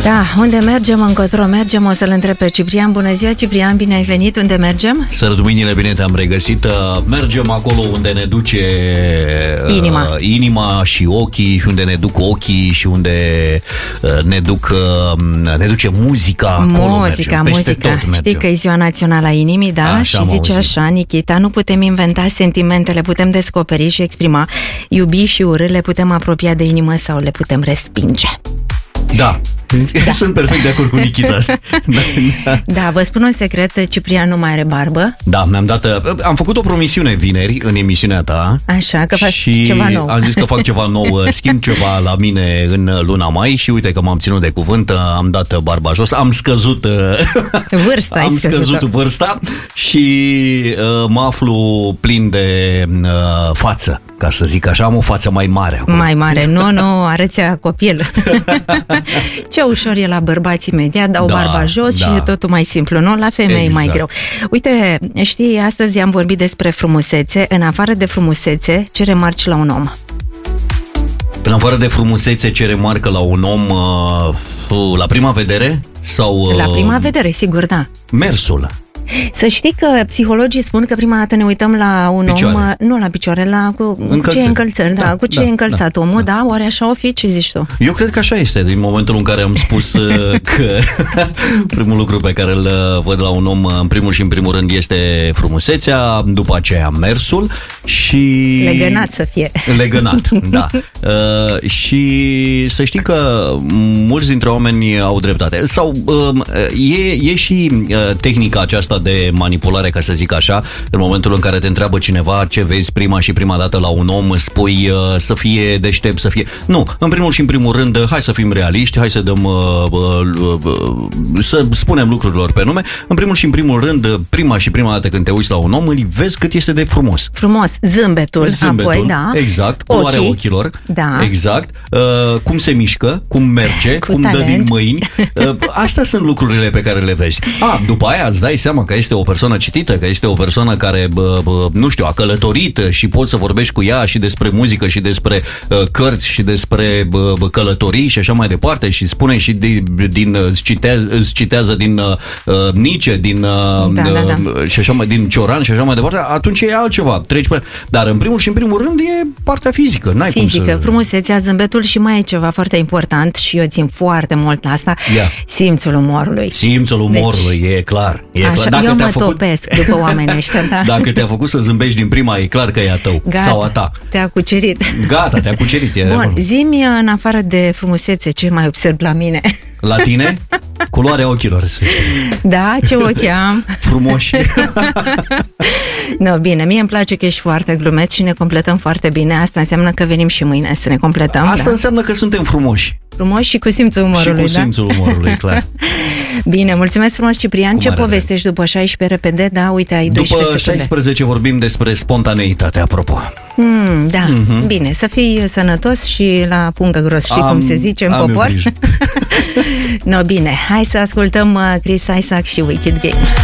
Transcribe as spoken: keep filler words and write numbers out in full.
Da, unde mergem, încotro mergem, o să-l întreb pe Ciprian. Bună ziua, Ciprian, bine ai venit, unde mergem? Sărut mâinile, bine te-am regăsit. Mergem acolo unde ne duce inima, uh, inima și ochii, și unde ne duc ochii, și unde uh, ne duc uh, ne duce muzica. Acolo muzica, mergem, muzica. Știi că e ziua națională a inimii, da? Așa, și zice așa, Nikita, nu putem inventa sentimentele, putem descoperi și exprima. Iubi și urât le putem apropia de inimă sau le putem respinge. Da. Da. Sunt perfect de acord cu Nikita. Da, da, vă spun un secret, Ciprian nu mai are barbă. Da, mi-am dat, am făcut o promisiune vineri în emisiunea ta. Așa, că faci și ceva nou. am zis că fac ceva nou, schimb ceva la mine în luna mai și uite că m-am ținut de cuvânt, am dat barba jos, am scăzut vârsta, am scăzut vârsta și uh, mă aflu plin de uh, față, ca să zic așa, am o față mai mare acum. Mai mare, nu, nu, arăți a copil. Ce ușor e la bărbați imediat, dau da, barba jos da. Și e totul mai simplu, nu? La femei exact. Mai greu. Uite, știi, astăzi am vorbit despre frumusețe. În afară de frumusețe, ce remarci la un om? În afară de frumusețe, ce remarcă la un om uh, la prima vedere? Sau, uh, la prima vedere, sigur, da. Mersul. Să știi că psihologii spun că prima dată ne uităm la un picioare. Om, nu la picioare, la cu, cu ce e încălțări, da, da, cu ce da, e încălțat da, omul, da. Da, oare așa o fi? Ce zici tu? Eu cred că așa este, din momentul în care am spus că primul lucru pe care îl văd la un om, în primul și în primul rând, este frumusețea, după aceea mersul și... Legănat să fie. Legănat, da. Uh, și să știi că mulți dintre oameni au dreptate. Sau uh, e, e și uh, tehnica aceasta de manipulare, ca să zic așa, în momentul în care te întreabă cineva ce vezi prima și prima dată la un om, spui uh, să fie deștept, să fie... Nu, în primul și în primul rând, hai să fim realiști, hai să dăm uh, uh, uh, să spunem lucrurilor pe nume. În primul și în primul rând, prima și prima dată când te uiți la un om, îl vezi cât este de frumos. Frumos, zâmbetul, zâmbetul apoi, da. Exact, culoarea ochilor, da. Exact, uh, cum se mișcă, cum merge, cum talent. Dă din mâini. Uh, astea sunt lucrurile pe care le vezi. Ah, după aia îți dai seama că este o persoană citită, că este o persoană care, bă, bă, nu știu, a călătorit și poți să vorbești cu ea și despre muzică și despre uh, cărți și despre bă, bă, călătorii și așa mai departe și spune și din, din îți, citează, îți citează din uh, Nietzsche, din, uh, da, da, da. Uh, și așa mai, din Cioran și așa mai departe, atunci e altceva. Treci pe... Dar în primul și în primul rând e partea fizică. N-ai fizică, cum să... frumusețea, zâmbetul și mai e ceva foarte important și eu țin foarte mult la asta, yeah. Simțul umorului. Simțul umorului, deci, e clar. E așa, clar. Dacă eu mă făcut... topesc după oamenii ăștia, da. Dacă te-a făcut să zâmbești din prima, e clar că e a tău. Gata, sau a ta. Te-a cucerit. Gata, te-a cucerit. E Bun, zi-mi în afară de frumusețe, ce mai observ la mine? La tine? Culoarea ochilor, să știi. Da, ce ochi am. Frumoși. No, bine, mie îmi place că ești foarte glumeț și ne completăm foarte bine. Asta înseamnă că venim și mâine să ne completăm. Asta da? înseamnă că suntem frumoși. Frumoși și cu simțul umorului, și cu simțul da? umorului, clar. Bine, mulțumesc frumos, Ciprian. Cum ce povestești după șaisprezece repede? Da, uite, ai doisprezece secunde. După șaisprezece vorbim despre spontaneitate, apropo. Mm, da, mm-hmm. Bine, să fii sănătos și la pungă gros, știi am, cum se zice în popor? No, bine, hai să ascultăm Chris Isaak și Wicked Game.